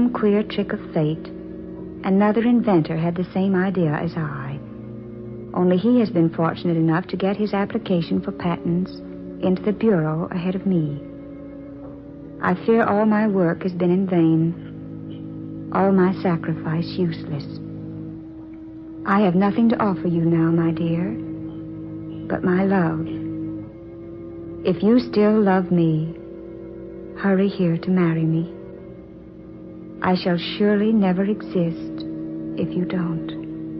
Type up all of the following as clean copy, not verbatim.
Queer trick of fate, another inventor had the same idea as I. Only he has been fortunate enough to get his application for patents into the Bureau ahead of me. I fear all my work has been in vain, all my sacrifice useless. I have nothing to offer you now, my dear, but my love. If you still love me, hurry here to marry me. I shall surely never exist if you don't.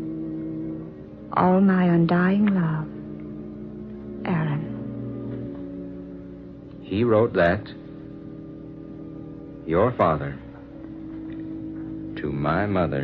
All my undying love, Aaron. He wrote that. Your father. To my mother.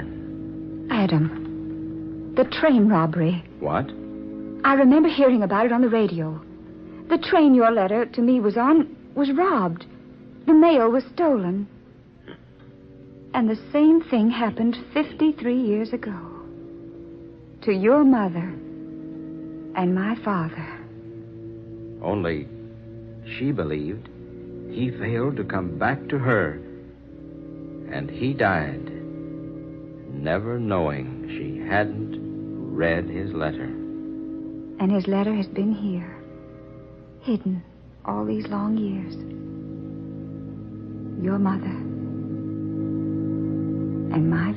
Adam, the train robbery. What? I remember hearing about it on the radio. The train your letter to me was on was robbed. The mail was stolen. And the same thing happened 53 years ago. To your mother and my father. Only she believed he failed to come back to her. And he died, never knowing she hadn't read his letter. And his letter has been here, hidden all these long years. Your mother and my